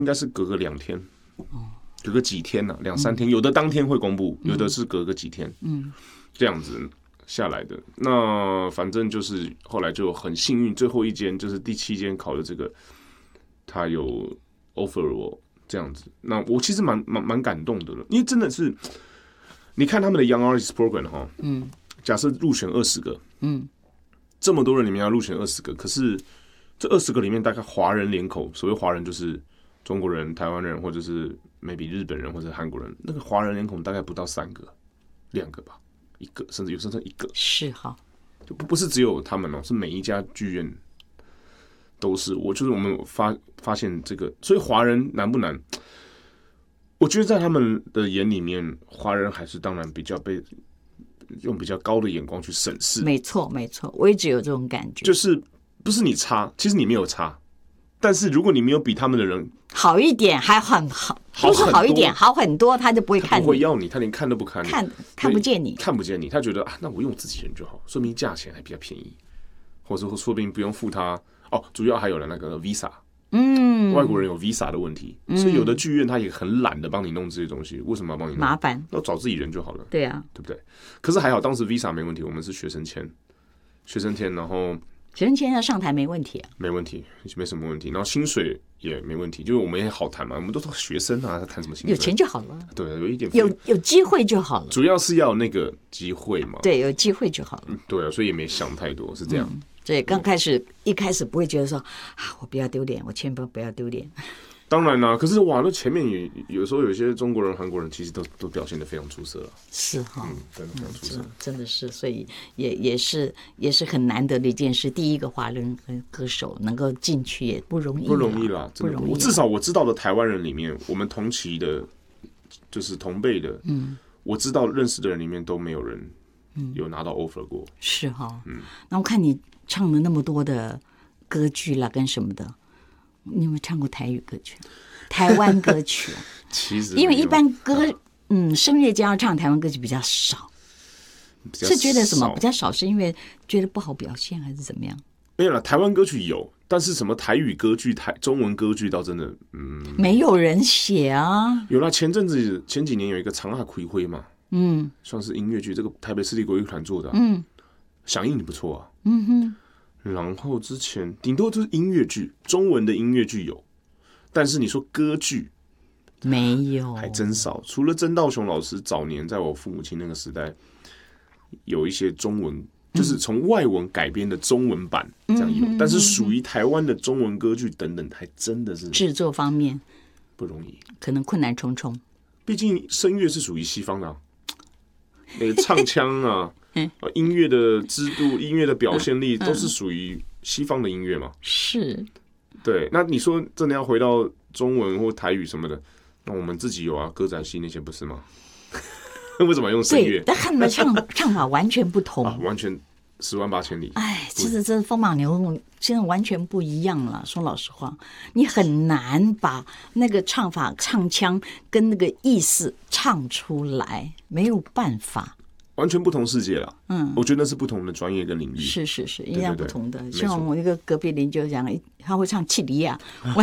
应该是隔个2天，隔个几天呢，2-3天，有的当天会公布，有的是隔个几天，这样子下来的。那反正就是后来就很幸运，最后一间就是第7间考的这个，他有 offer 我这样子。那我其实蛮感动的了，因为真的是，你看他们的 Young Artist Program 哈，假设入选20个，这么多人里面要入选20个，可是这20个里面大概华人脸孔，所谓华人就是中国人、台湾人，或者是 maybe 日本人或者韩国人，那个华人脸孔大概不到3个、2个吧，1个，甚至有时候1个。 是哈， 就不是只有他们哦，是每一家剧院都是。就是我们发现这个，所以华人难不难？我觉得在他们的眼里面，华人还是当然比较被用比较高的眼光去审视。 没错，没错，我一直有这种感觉， 就是不是你差，其实你没有差，但是如果你没有比他们的人好一点，还很好，不是好一点，好很多，他就不会看你， 他不会要你，他连看都不看你， 看不见你， 看不见你，他觉得啊，那我用我自己人就好，说明价钱还比较便宜，或者说不定不用付他哦。主要还有了那个 Visa。外国人有 Visa 的问题，所以有的剧院他也很懒得帮你弄这些东西。为什么要帮你弄？ 麻烦， 那找自己人就好了。 对啊， 对不对？可是还好，当时 Visa 没问题，我们是学生签，然后学生签要上台没问题， 没问题，没什么问题。然后薪水也没问题，就是我们也好谈嘛，我们都是学生啊，谈什么薪水？ 有钱就好了。 对，有一点有机会就好了。 主要是要有那个机会嘛。 对，有机会就好了。 对啊，所以也没想太多，是这样。 对，一开始不会觉得说啊，我不要丢脸，我千万不要丢脸。 当然啦，可是哇，那前面也有时候有些中国人、韩国人其实都表现得非常出色了。 是哈， 真的非常出色， 真的是，所以也是很难得的一件事。第一个华人歌手能够进去也不容易， 不容易啦，真的不容易。至少我知道的台湾人里面，我们同期的，就是同辈的，我知道认识的人里面都没有人有拿到 offer 过。 是哈，那我看你唱了那么多的歌剧啦，跟什么的。你有没有唱过台语歌曲？台湾歌曲其实因为一般声乐家要唱台湾歌曲比较少，是觉得什么比较少？是因为觉得不好表现，还是怎么样？ 没有啦，台湾歌曲有，但是什么台语歌剧、中文歌剧，倒真的没有人写啊。 有啦，前几年有一个长夏葵辉嘛，算是音乐剧，这个台北市立国乐团做的，响应不错啊，然后之前顶多就是音乐剧，中文的音乐剧有，但是你说歌剧没有， 还真少。除了曾道雄老师早年在我父母亲那个时代有一些中文，就是从外文改编的中文版这样有，但是属于台湾的中文歌剧等等，还真的是制作方面不容易， 可能困难重重。 毕竟声乐是属于西方的唱腔啊。音乐的制度、音乐的表现力都是属于西方的音乐嘛？ 是， 对。那你说真的要回到中文或台语什么的，那我们自己有啊，歌仔戏那些不是吗？为什么要用声乐？ 对，但他们唱法完全不同， 完全10万8千里。 哎，这风马牛肉现在完全不一样了。说老实话，你很难把那个唱法、唱腔跟那个意思唱出来，没有办法。 完全不同世界了，我觉得那是不同的专业跟领域， 是，一样不同的。像我一个隔壁邻居讲，他会唱契里亚，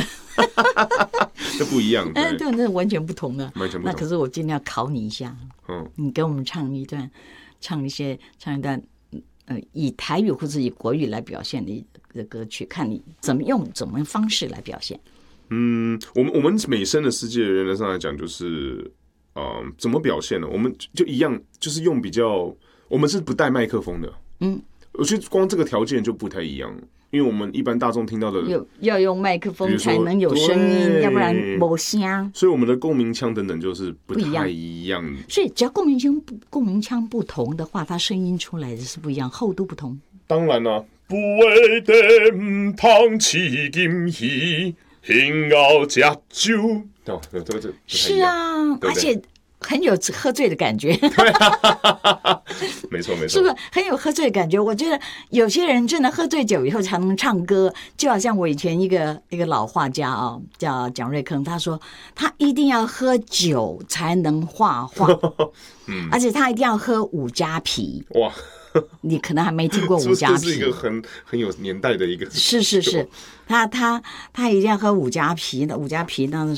这不一样， 对，那完全不同的， 完全不同。 那可是我今天要考你一下，你给我们唱一段以台语或者以国语来表现的歌曲，看你怎么方式来表现。 我们美声的世界原则上来讲就是。怎么表现呢？我们就一样，就是用比较，我们是不带麦克风的。我觉得光这个条件就不太一样，因为我们一般大众听到的要用麦克风才能有声音，要不然没声。 所以我们的共鸣腔等等就是不太一样。 所以只要共鸣腔不同的话，它声音出来的是不一样，厚度不同。 当然啦，不为得汤吃金鱼，兴熬吃酒。 是啊，而且很有喝醉的感觉。 没错没错， 是不是很有喝醉的感觉？我觉得有些人真的喝醉酒以后才能唱歌，就好像我以前一个老画家啊，叫蒋瑞铿，他说他一定要喝酒才能画画，而且他一定要喝五加皮。 哇， 你可能还没听过五加皮， 这是一个很有年代的一个， 是，他一定要喝五加皮，那五加皮那